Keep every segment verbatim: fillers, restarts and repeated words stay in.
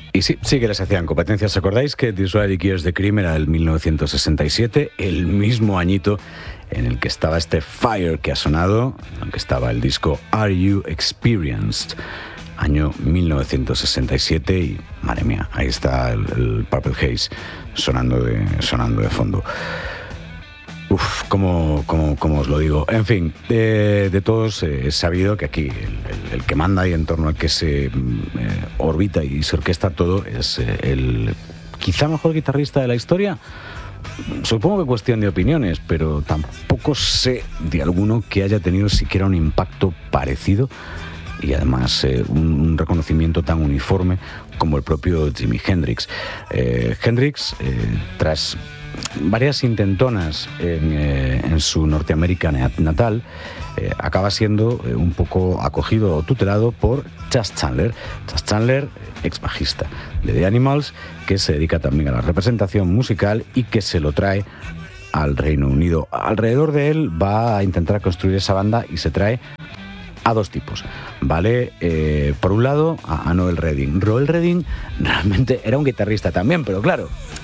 Y sí, sí que les hacían competencias. ¿Os acordáis que Disraeli Gears the Cream era el mil novecientos sesenta y siete, el mismo añito en el que estaba este Fire que ha sonado, aunque estaba el disco Are You Experienced? Año mil novecientos sesenta y siete y, madre mía, ahí está el, el Purple Haze sonando de, sonando de fondo. Uf, ¿cómo, cómo, cómo os lo digo? En fin, de, de todos eh, es sabido que aquí el, el, el que manda y en torno al que se eh, orbita y se orquesta todo es eh, el quizá mejor guitarrista de la historia. Supongo que cuestión de opiniones, pero tampoco sé de alguno que haya tenido siquiera un impacto parecido y además eh, un, un reconocimiento tan uniforme como el propio Jimi Hendrix. Eh, Hendrix, eh, tras varias intentonas en, eh, en su Norteamérica natal, eh, acaba siendo eh, un poco acogido o tutelado por Chas Chandler. Chas Chandler, ex bajista de The Animals, que se dedica también a la representación musical y que se lo trae al Reino Unido. Alrededor de él va a intentar construir esa banda y se trae a dos tipos, ¿vale? Eh, por un lado, a, a Noel Redding. Noel Redding realmente era un guitarrista también, pero claro,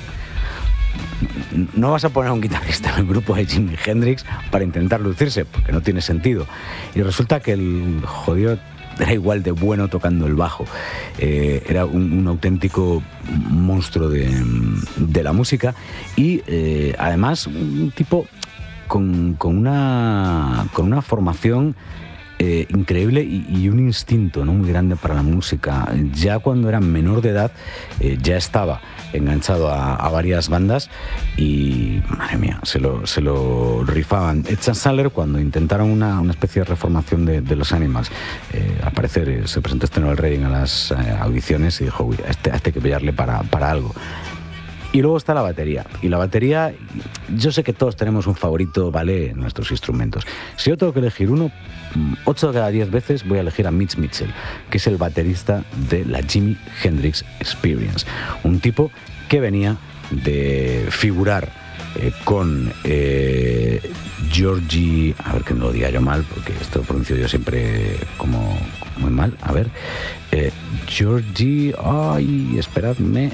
no vas a poner a un guitarrista en el grupo de Jimi Hendrix para intentar lucirse, porque no tiene sentido. Y resulta que el jodido era igual de bueno tocando el bajo. Eh, era un, un auténtico monstruo de, de la música y eh, además un tipo con, con, una, con una formación Eh, increíble y, y un instinto, ¿no?, muy grande para la música. Ya cuando era menor de edad eh, ya estaba enganchado a, a varias bandas y, madre mía, se lo, se lo rifaban. Chas Chandler, cuando intentaron una, una especie de reformación de, de los Animals, eh, al parecer eh, se presentó este Noel Redding a las eh, audiciones y dijo, uy, a este, a este hay que pillarle para, para algo. Y luego está la batería. Y la batería, yo sé que todos tenemos un favorito, ¿vale?, en nuestros instrumentos. Si yo tengo que elegir uno, ocho de cada diez veces voy a elegir a Mitch Mitchell, que es el baterista de la Jimi Hendrix Experience. Un tipo que venía de figurar eh, con eh, Georgie... A ver que no lo diga yo mal, porque esto lo pronuncio yo siempre como muy mal. A ver. Eh, Georgie... Ay, esperadme...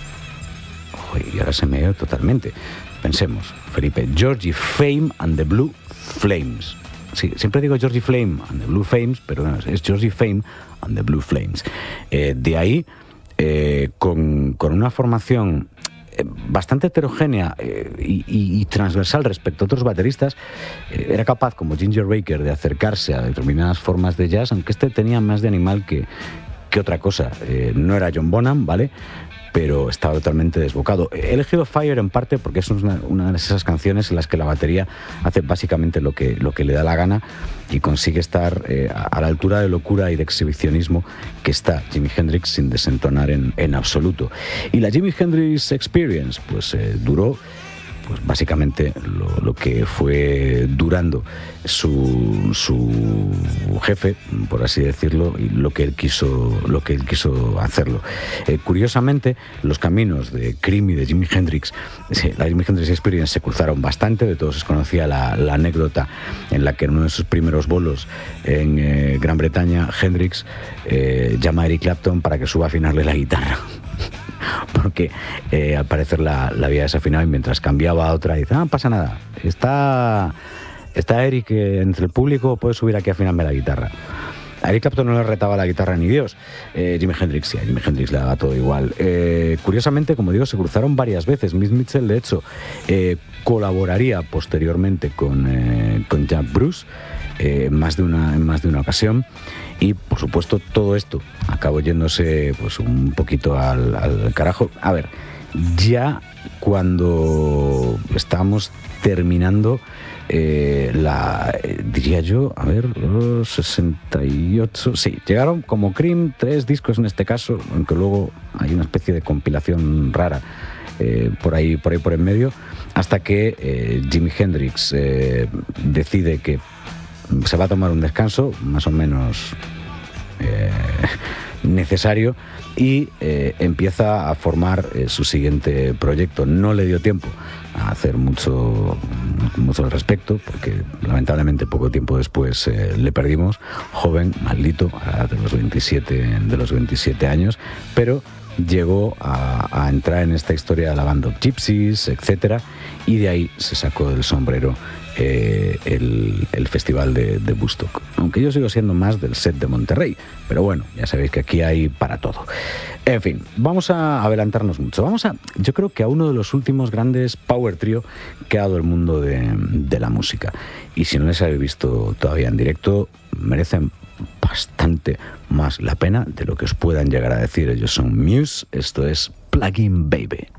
Y ahora se me dio totalmente. Pensemos, Felipe. Georgie Fame and the Blue Flames. Sí, siempre digo Georgie Flame and the Blue Flames, pero no, es Georgie Fame and the Blue Flames. Eh, de ahí, eh, con, con una formación eh, bastante heterogénea eh, y, y, y transversal respecto a otros bateristas, eh, era capaz, como Ginger Baker, de acercarse a determinadas formas de jazz, aunque este tenía más de animal que, que otra cosa. Eh, no era John Bonham, ¿vale?, pero estaba totalmente desbocado. He elegido Fire en parte porque es una, una de esas canciones en las que la batería hace básicamente lo que, lo que le da la gana y consigue estar eh, a la altura de locura y de exhibicionismo que está Jimi Hendrix sin desentonar en, en absoluto. Y la Jimi Hendrix Experience pues eh, duró pues básicamente lo, lo que fue durando su, su jefe, por así decirlo, y lo que él quiso, lo que él quiso hacerlo. Eh, curiosamente, los caminos de Cream y de Jimi Hendrix, la Jimi Hendrix Experience, se cruzaron bastante. De todos se conocía la, la anécdota en la que en uno de sus primeros bolos en eh, Gran Bretaña, Hendrix eh, llama a Eric Clapton para que suba a afinarle la guitarra. Porque eh, al parecer la, la había desafinado y mientras cambiaba a otra dice, ah, no pasa nada, está, está Eric eh, entre el público, puedes subir aquí a afinarme la guitarra. A Eric Clapton no le retaba la guitarra ni Dios. eh, Jimi Hendrix sí, a Jimi Hendrix le daba todo igual. eh, Curiosamente, como digo, se cruzaron varias veces. Mitch Mitchell, de hecho, eh, colaboraría posteriormente con, eh, con Jack Bruce eh, en, más de una, en más de una ocasión. Y, por supuesto, todo esto acabó yéndose pues, un poquito al, al carajo. A ver, ya cuando estábamos terminando eh, la, eh, diría yo, a ver, oh, sesenta y ocho, sí, llegaron como Cream, tres discos en este caso, aunque luego hay una especie de compilación rara eh, por ahí, por ahí por en medio, hasta que eh, Jimi Hendrix eh, decide que se va a tomar un descanso más o menos eh, necesario y eh, empieza a formar eh, su siguiente proyecto. No le dio tiempo a hacer mucho, mucho al respecto porque lamentablemente poco tiempo después eh, le perdimos, joven, maldito, de los veintisiete, de los veintisiete años, pero llegó a, a entrar en esta historia de la Band of Gypsies, etcétera, y de ahí se sacó del sombrero eh, el, el festival de, de Woodstock. Aunque yo sigo siendo más del set de Monterrey, pero bueno, ya sabéis que aquí hay para todo. En fin, vamos a adelantarnos mucho. Vamos a, yo creo que a uno de los últimos grandes power trio que ha dado el mundo de, de la música. Y si no les habéis visto todavía en directo, merecen bastante más la pena de lo que os puedan llegar a decir. Ellos son Muse, esto es Plug-in Baby.